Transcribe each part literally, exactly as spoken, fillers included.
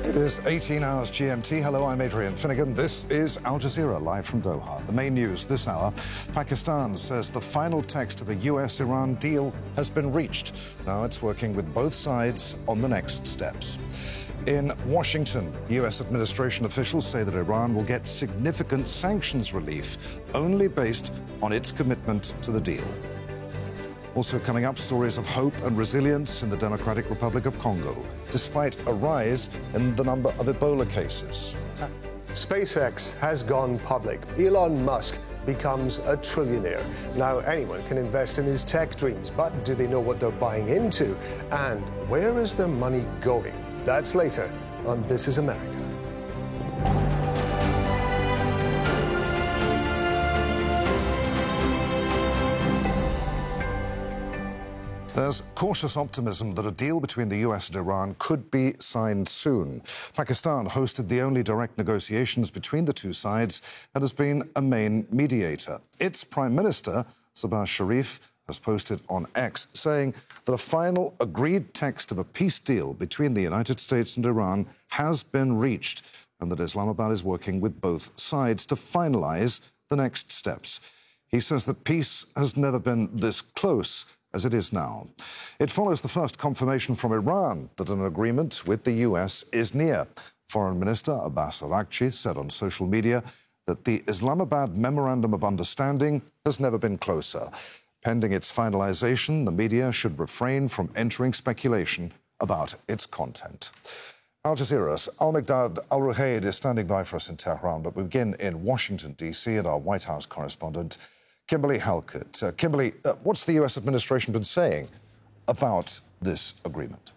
It is eighteen hours G M T. Hello, I'm Adrian Finnegan. This is Al Jazeera, live from Doha. The main news this hour: Pakistan says the final text of a U S Iran deal has been reached. Now it's working with both sides on the next steps. In Washington, U S administration officials say that Iran will get significant sanctions relief only based on its commitment to the deal. Also coming up, stories of hope and resilience in the Democratic Republic of Congo, despite a rise in the number of Ebola cases. SpaceX has gone public. Elon Musk becomes a trillionaire. Now anyone can invest in his tech dreams, but do they know what they're buying into? And where is their money going? That's later on This Is America. There's cautious optimism that a deal between the U S and Iran could be signed soon. Pakistan hosted the only direct negotiations between the two sides and has been a main mediator. Its Prime Minister, Shehbaz Sharif, has posted on X saying that a final agreed text of a peace deal between the United States and Iran has been reached and that Islamabad is working with both sides to finalize the next steps. He says that peace has never been this close as it is now. It follows the first confirmation from Iran that an agreement with the U S is near. Foreign Minister Abbas Araghchi said on social media that the Islamabad Memorandum of Understanding has never been closer. Pending its finalization, the media should refrain from entering speculation about its content. Al Jazeera's Al-Miqdad Al-Ruhayd is standing by for us in Tehran, but we begin in Washington, D C, and our White House correspondent, Kimberly Halkett. Uh, Kimberly, uh, what's the U S administration been saying about this agreement?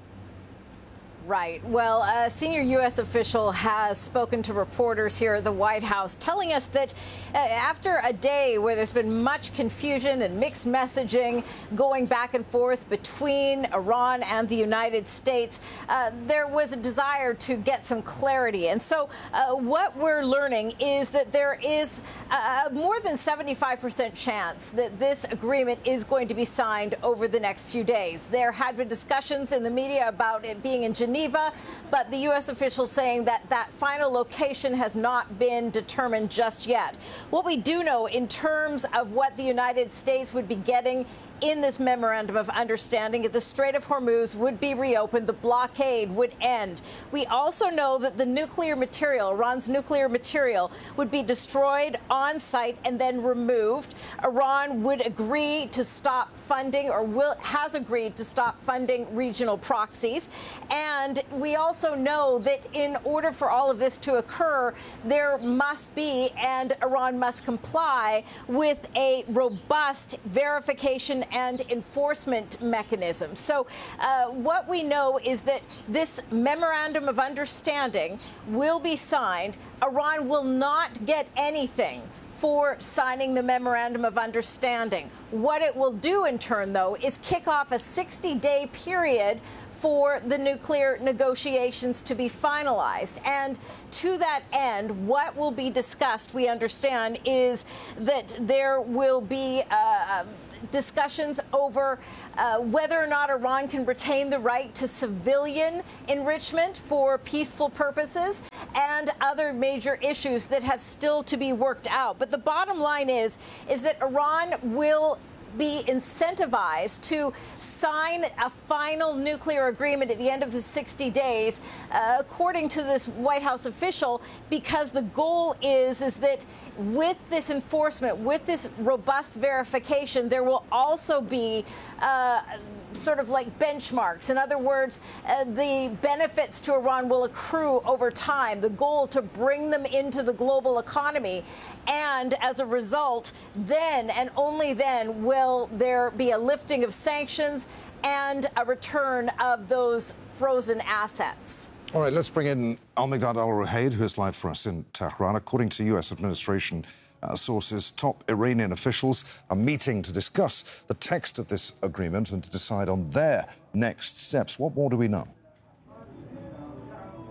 Right. Well, a senior U S official has spoken to reporters here at the White House, telling us that uh, after a day where there's been much confusion and mixed messaging going back and forth between Iran and the United States, uh, there was a desire to get some clarity. And so uh, what we're learning is that there is a more than seventy-five percent chance that this agreement is going to be signed over the next few days. There had been discussions in the media about it being in Geneva. Geneva, but the U S officials saying that that final location has not been determined just yet. What we do know in terms of what the United States would be getting in this memorandum of understanding, if the Strait of Hormuz would be reopened, the blockade would end. We also know that the nuclear material, Iran's nuclear material, would be destroyed on site and then removed. Iran would agree to stop funding, or will, has agreed to stop funding regional proxies. And we also know that in order for all of this to occur, there must be, and Iran must comply with, a robust verification and enforcement mechanism. So uh, what we know is that this memorandum of understanding will be signed. Iran will not get anything for signing the memorandum of understanding. What it will do in turn, though, is kick off a sixty-day period for the nuclear negotiations to be finalized. And to that end, what will be discussed, we understand, is that there will be uh, discussions over uh, whether or not Iran can retain the right to civilian enrichment for peaceful purposes and other major issues that have still to be worked out. But the bottom line is, is that Iran will be incentivized to sign a final nuclear agreement at the end of the sixty days, uh, according to this White House official, because the goal is, is that with this enforcement, with this robust verification, there will also be uh, sort of like benchmarks. In other words, uh, the benefits to Iran will accrue over time, the goal to bring them into the global economy. And as a result, then and only then will there be a lifting of sanctions and a return of those frozen assets. All right, let's bring in Al-Miqdad Al-Ruhayd, who is live for us in Tehran. According to U S administration uh, sources, top Iranian officials are meeting to discuss the text of this agreement and to decide on their next steps. What more do we know?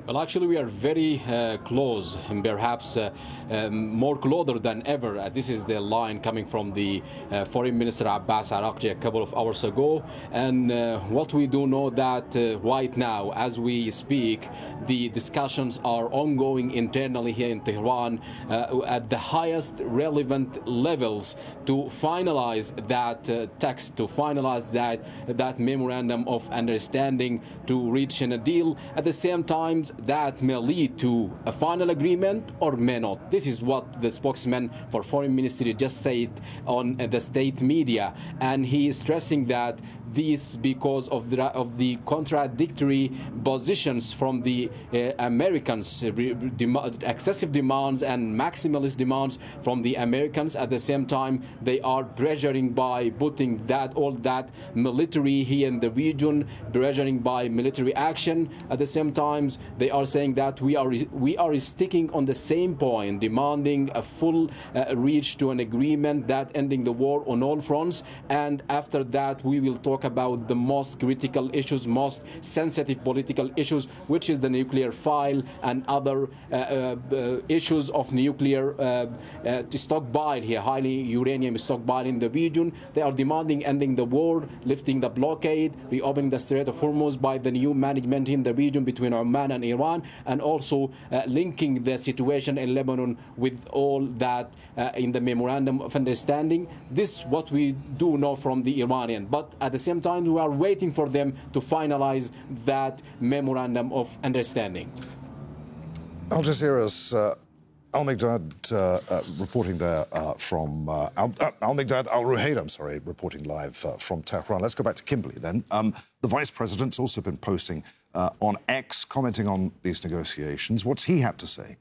Well, actually, we are very uh, close, and perhaps uh, um, more closer than ever. Uh, this is the line coming from the uh, Foreign Minister Abbas Araghchi a couple of hours ago. And uh, what we do know that uh, right now, as we speak, the discussions are ongoing internally here in Tehran uh, at the highest relevant levels to finalize that uh, text, to finalize that, that memorandum of understanding, to reach in a deal. At the same time, that may lead to a final agreement or may not. This is what the spokesman for Foreign Ministry just said on the state media, and he is stressing that this because of the, of the contradictory positions from the uh, Americans, uh, dem excessive demands and maximalist demands from the Americans. At the same time, they are pressuring by putting that all that military here in the region, pressuring by military action. At the same time, they are saying that we are we are sticking on the same point, demanding a full uh, reach to an agreement that ending the war on all fronts. And after that, we will talk about the most critical issues, most sensitive political issues, which is the nuclear file and other uh, uh, issues of nuclear uh, uh, stockpile here, highly uranium stockpile in the region. They are demanding ending the war, lifting the blockade, reopening the Strait of Hormuz by the new management in the region between Oman and Iran, and also uh, linking the situation in Lebanon with all that uh, in the memorandum of understanding. This is what we do know from the Iranian, but at the same time we are waiting for them to finalize that memorandum of understanding. Al Jazeera's uh, Al-Miqdad uh, uh, reporting there uh, from uh, Al- uh, Al-Miqdad Al-Ruhayd, I'm sorry, reporting live uh, from Tehran. Let's go back to Kimberley then. Um, the Vice President's also been posting uh, on X, commenting on these negotiations. What's he had to say?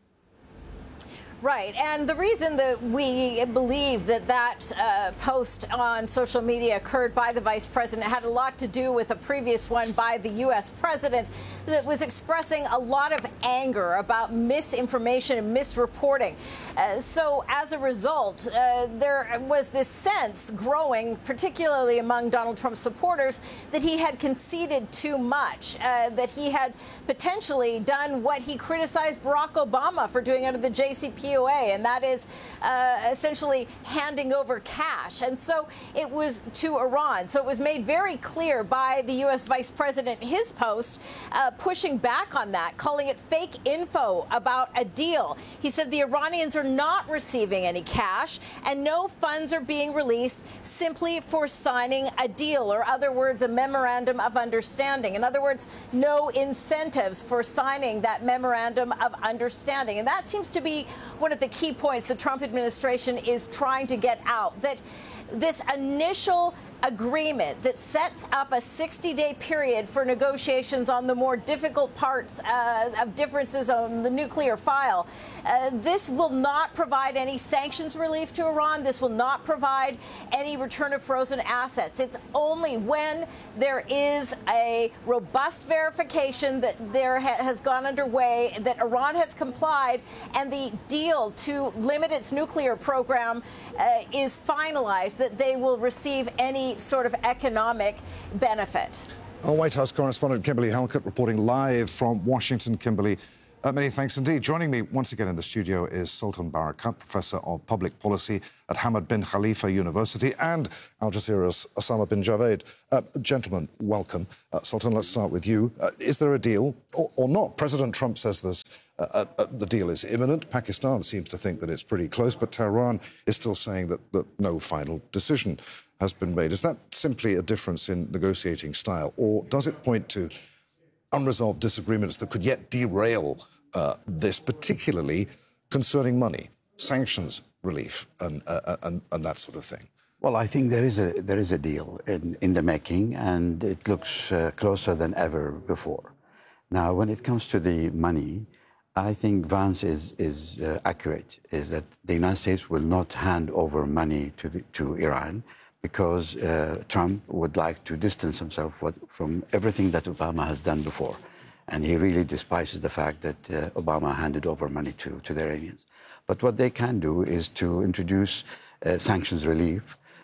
Right, and the reason that we believe that that uh, post on social media occurred by the vice president had a lot to do with a previous one by the U S president that was expressing a lot of anger about misinformation and misreporting. Uh, so as a result, uh, there was this sense growing, particularly among Donald Trump's supporters, that he had conceded too much, uh, that he had potentially done what he criticized Barack Obama for doing under the J C P O A, and that is uh, essentially handing over cash. And so it was to Iran. So it was made very clear by the U S vice president, his post, uh, pushing back on that, calling it fake info about a deal. He said the Iranians are not receiving any cash and no funds are being released simply for signing a deal, or other words, a memorandum of understanding. In other words, no incentives for signing that memorandum of understanding. And that seems to be one of the key points the Trump administration is trying to get out, that this initial agreement that sets up a sixty-day period for negotiations on the more difficult parts uh, of differences on the nuclear file. Uh, this will not provide any sanctions relief to Iran. This will not provide any return of frozen assets. It's only when there is a robust verification that there ha- has gone underway, that Iran has complied, and the deal to limit its nuclear program uh, is finalized, that they will receive any sort of economic benefit. Our White House correspondent Kimberly Halkett reporting live from Washington. Kimberly, uh, many thanks indeed. Joining me once again in the studio is Sultan Barakat, Professor of Public Policy at Hamad bin Khalifa University, and Al Jazeera's Osama bin Javed. Uh, gentlemen, welcome. Uh, Sultan, let's start with you. Uh, is there a deal or, or not? President Trump says there's Uh, uh, uh, the deal is imminent. Pakistan seems to think that it's pretty close, but Tehran is still saying that, that no final decision has been made. Is that simply a difference in negotiating style, or does it point to unresolved disagreements that could yet derail uh, this, particularly concerning money, sanctions relief, and, uh, and, and that sort of thing? Well, I think there is a there is a deal in, in the making, and it looks uh, closer than ever before. Now, when it comes to the money, I think Vance is, is uh, accurate, is that the United States will not hand over money to, the, to Iran because uh, Trump would like to distance himself from everything that Obama has done before. And he really despises the fact that uh, Obama handed over money to, to the Iranians. But what they can do is to introduce uh, sanctions relief,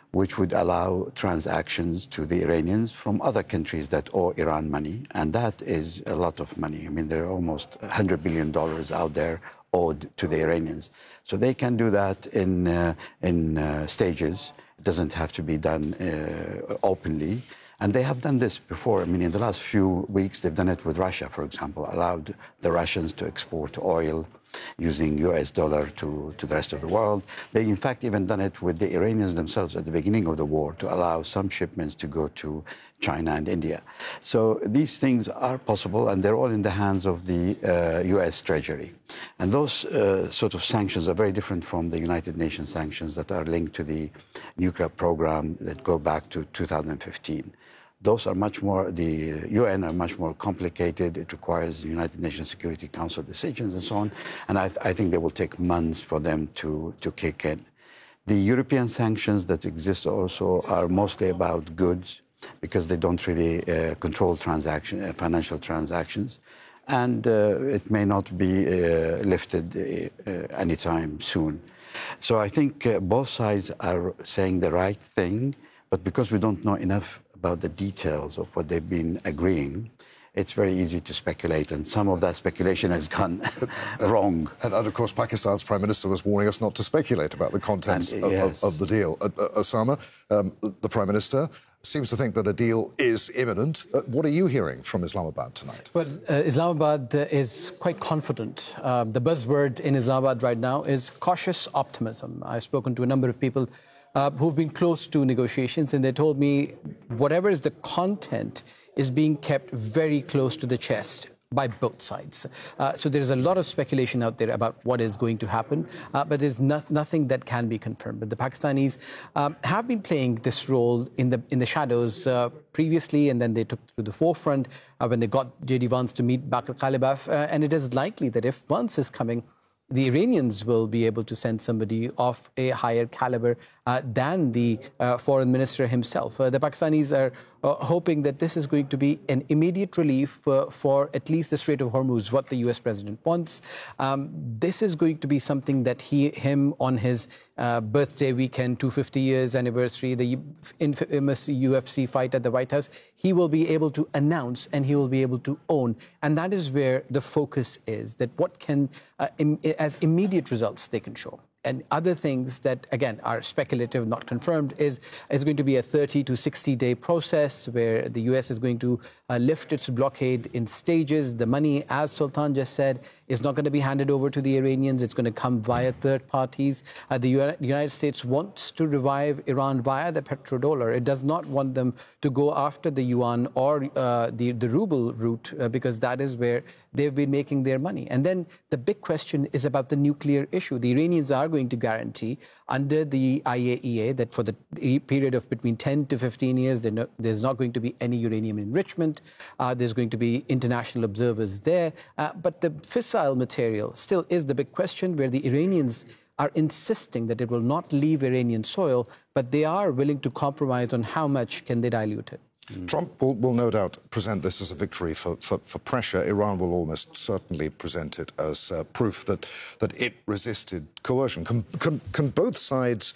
which would allow transactions to the Iranians from other countries that owe Iran money. And that is a lot of money. I mean, there are almost one hundred billion dollars out there owed to the Iranians. So they can do that in, uh, in uh, stages. It doesn't have to be done uh, openly. And they have done this before. I mean, in the last few weeks, they've done it with Russia, for example, allowed the Russians to export oil using U S dollar to, to the rest of the world. They, in fact, even done it with the Iranians themselves at the beginning of the war to allow some shipments to go to China and India. So these things are possible, and they're all in the hands of the uh, U S Treasury. And those uh, sort of sanctions are very different from the United Nations sanctions that are linked to the nuclear program that go back to two thousand fifteen. Those are much more, the U N are much more complicated. It requires the United Nations Security Council decisions and so on. And I, th I think they will take months for them to, to kick in. The European sanctions that exist also are mostly about goods because they don't really uh, control transaction, uh, financial transactions. And uh, it may not be uh, lifted uh, uh, anytime soon. So I think uh, both sides are saying the right thing, but because we don't know enough about the details of what they've been agreeing, it's very easy to speculate, and some of that speculation has gone wrong. And, and of course, Pakistan's Prime Minister was warning us not to speculate about the contents and, of, yes. of, of the deal. Uh, uh, Osama, um, the Prime Minister, seems to think that a deal is imminent. Uh, what are you hearing from Islamabad tonight? Well, uh, Islamabad uh, is quite confident. Uh, the buzzword in Islamabad right now is cautious optimism. I've spoken to a number of people uh, who've been close to negotiations, and they told me whatever is the content is being kept very close to the chest by both sides. Uh, so there's a lot of speculation out there about what is going to happen, uh, but there's no, nothing that can be confirmed. But the Pakistanis um, have been playing this role in the in the shadows uh, previously, and then they took to the forefront uh, when they got J D Vance to meet Bakr Kalibaf. Uh, and it is likely that if Vance is coming, the Iranians will be able to send somebody of a higher caliber uh, than the uh, foreign minister himself. Uh, the Pakistanis are uh, hoping that this is going to be an immediate relief uh, for at least the Strait of Hormuz, what the U S president wants. Um, this is going to be something that he, him on his uh, birthday weekend, two hundred fifty years anniversary, the infamous U F C fight at the White House, he will be able to announce and he will be able to own. And that is where the focus is, that what can, uh, im- as immediate results they can show. And other things that, again, are speculative, not confirmed, is, is going to be a thirty to sixty day process where the U S is going to uh, lift its blockade in stages. The money, as Sultan just said, is not going to be handed over to the Iranians. It's going to come via third parties. Uh, the U- United States wants to revive Iran via the petrodollar. It does not want them to go after the yuan or uh, the, the ruble route uh, because that is where they've been making their money. And then the big question is about the nuclear issue. The Iranians are going to guarantee under the I A E A that for the period of between ten to fifteen years, no, there's not going to be any uranium enrichment. Uh, there's going to be international observers there. Uh, but the fissile material still is the big question, where the Iranians are insisting that it will not leave Iranian soil, but they are willing to compromise on how much can they dilute it. Trump will, will no doubt present this as a victory for, for, for pressure. Iran will almost certainly present it as uh, proof that, that it resisted coercion. Can, can, can both sides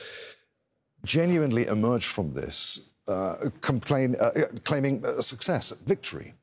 genuinely emerge from this uh, complain, uh, claiming a success, victory?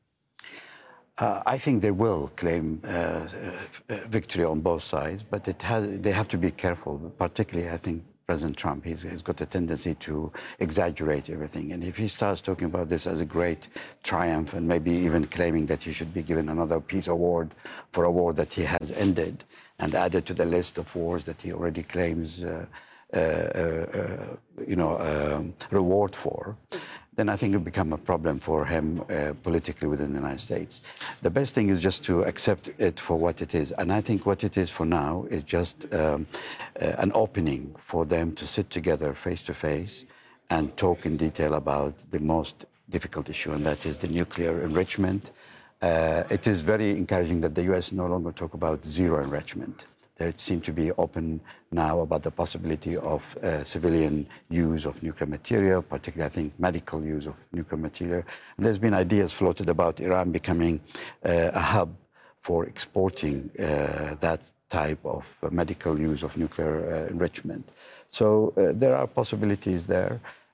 Uh, I think they will claim uh, uh, victory on both sides, but it has, they have to be careful, particularly, I think, President Trump, he's, he's got a tendency to exaggerate everything. And if he starts talking about this as a great triumph and maybe even claiming that he should be given another peace award for a war that he has ended and added to the list of wars that he already claims, uh, uh, uh, you know, uh, reward for, then I think it will become a problem for him uh, politically within the United States. The best thing is just to accept it for what it is. And I think what it is for now is just um, uh, an opening for them to sit together face to face and talk in detail about the most difficult issue, and that is the nuclear enrichment. Uh, it is very encouraging that the U S no longer talk about zero enrichment. They seem to be open now about the possibility of uh, civilian use of nuclear material, particularly, I think, medical use of nuclear material. And there's been ideas floated about Iran becoming uh, a hub for exporting uh, that type of uh, medical use of nuclear uh, enrichment. So uh, there are possibilities there.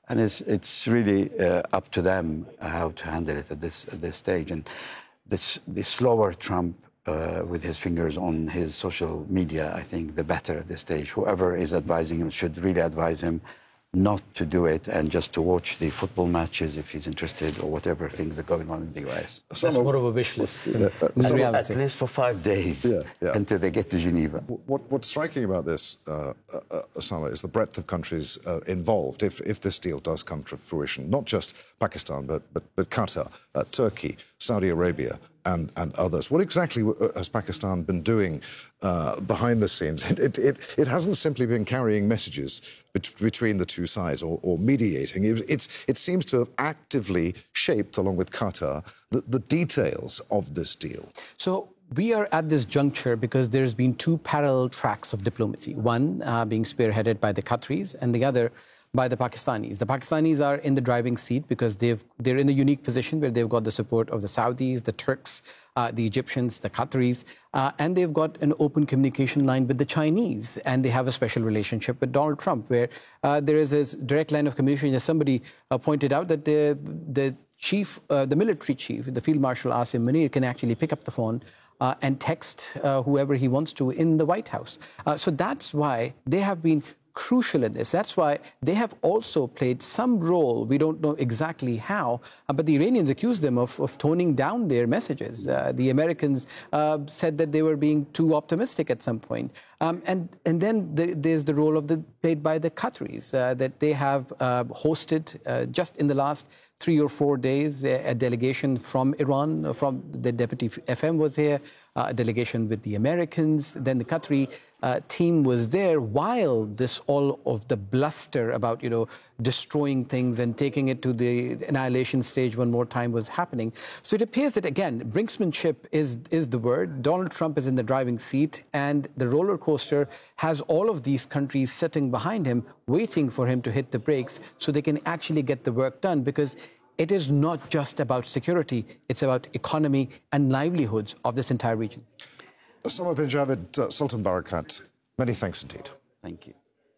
And it's, it's really uh, up to them how to handle it at this, at this stage. And this, the slower Trump uh, with his fingers on his social media, I think the better at this stage. Whoever is advising him should really advise him not to do it and just to watch the football matches if he's interested or whatever things are going on in the U S. That's more of a wish list than, than reality. At least for five days yeah, yeah. until they get to Geneva. What, what's striking about this, uh, uh, Osama, is the breadth of countries uh, involved if, if this deal does come to fruition. Not just Pakistan, but, but, but Qatar, uh, Turkey, Saudi Arabia, and, and others. What exactly has Pakistan been doing uh, behind the scenes? It, it, it, it hasn't simply been carrying messages bet between the two sides or, or mediating. It, it's, it seems to have actively shaped, along with Qatar, the, the details of this deal. So we are at this juncture because there's been two parallel tracks of diplomacy, one uh, being spearheaded by the Qataris and the other by the Pakistanis. The Pakistanis are in the driving seat because they've, they're in a unique position where they've got the support of the Saudis, the Turks, uh, the Egyptians, the Qataris, uh, and they've got an open communication line with the Chinese, and they have a special relationship with Donald Trump, where uh, there is this direct line of communication. As somebody uh, pointed out, that the, the chief, uh, the military chief, the Field Marshal Asim Munir, can actually pick up the phone Uh, and text uh, whoever he wants to in the White House. Uh, so that's why they have been crucial in this. That's why they have also played some role. We don't know exactly how, uh, but the Iranians accused them of, of toning down their messages. Uh, the Americans uh, said that they were being too optimistic at some point. Um, and, and then the, there's the role of the played by the Qataris, uh, that they have uh, hosted uh, just in the last three or four days a, a delegation from Iran, from the Deputy F M was here, uh, a delegation with the Americans. Then the Qatari uh, team was there while this all of the bluster about, you know, destroying things and taking it to the annihilation stage one more time was happening. So it appears that, again, brinksmanship is, is the word. Donald Trump is in the driving seat, and the roller coaster has all of these countries sitting behind him, waiting for him to hit the brakes so they can actually get the work done, because it is not just about security, it's about economy and livelihoods of this entire region. Osama bin Javed, uh, Sultan Barakat, many thanks indeed. Thank you.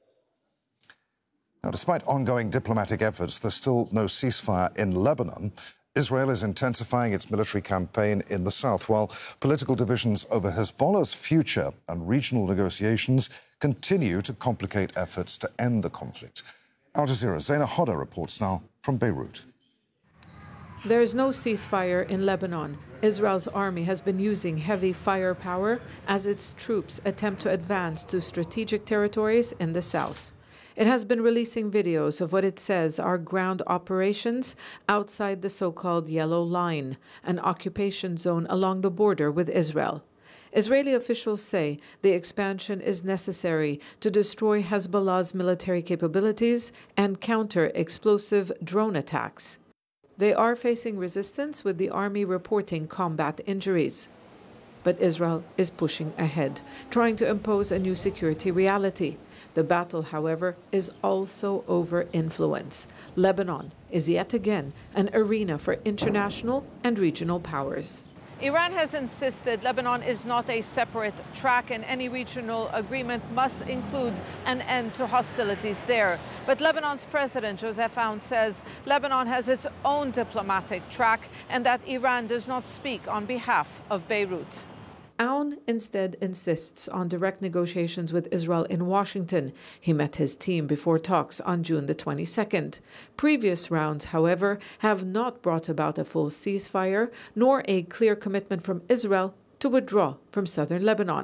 Now, despite ongoing diplomatic efforts, there's still no ceasefire in Lebanon. Israel is intensifying its military campaign in the south, while political divisions over Hezbollah's future and regional negotiations continue to complicate efforts to end the conflict. Al Jazeera's Zaina Hodda reports now from Beirut. There is no ceasefire in Lebanon. Israel's army has been using heavy firepower as its troops attempt to advance to strategic territories in the south. It has been releasing videos of what it says are ground operations outside the so-called Yellow Line, an occupation zone along the border with Israel. Israeli officials say the expansion is necessary to destroy Hezbollah's military capabilities and counter explosive drone attacks. They are facing resistance, with the army reporting combat injuries. But Israel is pushing ahead, trying to impose a new security reality. The battle, however, is also over influence. Lebanon is yet again an arena for international and regional powers. Iran has insisted Lebanon is not a separate track, and any regional agreement must include an end to hostilities there. But Lebanon's President Joseph Aoun says Lebanon has its own diplomatic track and that Iran does not speak on behalf of Beirut. Aoun instead insists on direct negotiations with Israel in Washington. He met his team before talks on June the twenty-second. Previous rounds, however, have not brought about a full ceasefire, nor a clear commitment from Israel to withdraw from southern Lebanon.